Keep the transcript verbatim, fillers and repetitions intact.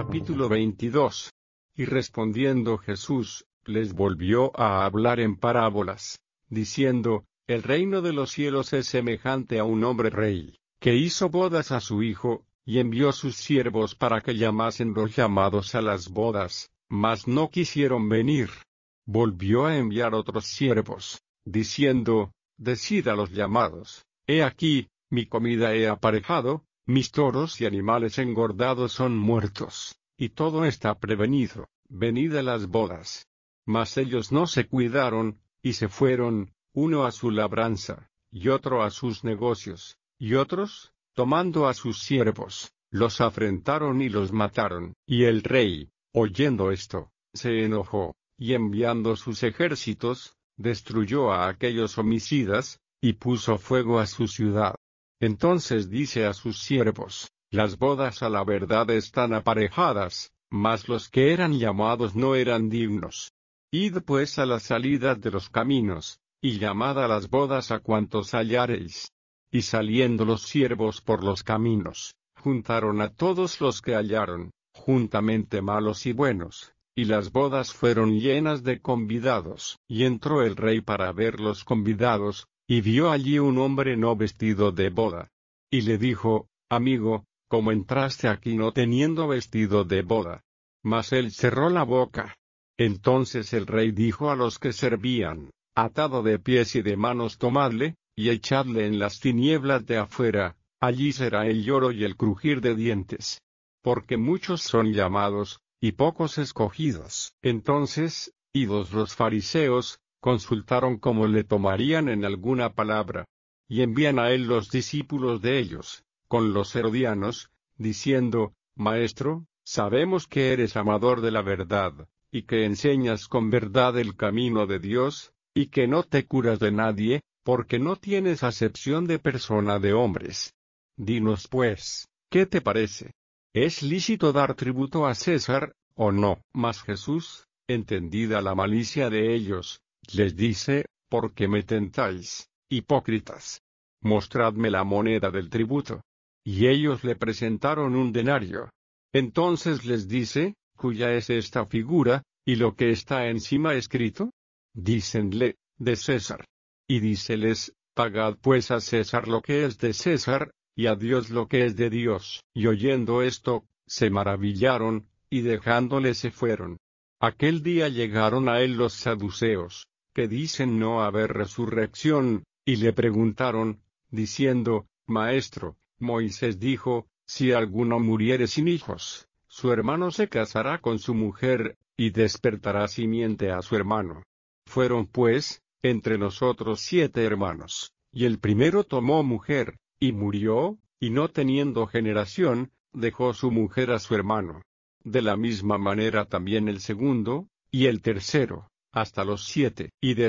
Capítulo veintidós. Y respondiendo Jesús, les volvió a hablar en parábolas, diciendo, el reino de los cielos es semejante a un hombre rey, que hizo bodas a su hijo, y envió sus siervos para que llamasen los llamados a las bodas, mas no quisieron venir. Volvió a enviar otros siervos, diciendo, decid a los llamados, he aquí, mi comida he aparejado, mis toros y animales engordados son muertos, y todo está prevenido, venid a las bodas. Mas ellos no se cuidaron, y se fueron, uno a su labranza, y otro a sus negocios, y otros, tomando a sus siervos, los afrentaron y los mataron. Y el rey, oyendo esto, se enojó, y enviando sus ejércitos, destruyó a aquellos homicidas, y puso fuego a su ciudad. Entonces dice a sus siervos, las bodas a la verdad están aparejadas, mas los que eran llamados no eran dignos. Id pues a la salida de los caminos, y llamad a las bodas a cuantos hallareis. Y saliendo los siervos por los caminos, juntaron a todos los que hallaron, juntamente malos y buenos, y las bodas fueron llenas de convidados. Y entró el rey para ver los convidados, y vio allí un hombre no vestido de boda. Y le dijo, amigo, ¿cómo entraste aquí no teniendo vestido de boda? Mas él cerró la boca. Entonces el rey dijo a los que servían, atado de pies y de manos tomadle, y echadle en las tinieblas de afuera, allí será el lloro y el crujir de dientes. Porque muchos son llamados, y pocos escogidos. Entonces, idos los fariseos, consultaron cómo le tomarían en alguna palabra. Y envían a él los discípulos de ellos, con los herodianos, diciendo, Maestro, sabemos que eres amador de la verdad, y que enseñas con verdad el camino de Dios, y que no te curas de nadie, porque no tienes acepción de persona de hombres. Dinos pues, ¿qué te parece? ¿Es lícito dar tributo a César, o no? Mas Jesús, entendida la malicia de ellos, les dice, ¿por qué me tentáis, hipócritas? Mostradme la moneda del tributo. Y ellos le presentaron un denario. Entonces les dice, ¿cuya es esta figura, y lo que está encima escrito? Dícenle, de César. Y díceles, pagad pues a César lo que es de César, y a Dios lo que es de Dios. Y oyendo esto, se maravillaron, y dejándole se fueron. Aquel día llegaron a él los saduceos, que dicen no haber resurrección, y le preguntaron, diciendo, Maestro, Moisés dijo, si alguno muriere sin hijos, su hermano se casará con su mujer, y despertará simiente a su hermano. Fueron pues, entre nosotros siete hermanos, y el primero tomó mujer, y murió, y no teniendo generación, dejó su mujer a su hermano. De la misma manera también el segundo, y el tercero, hasta los siete, y de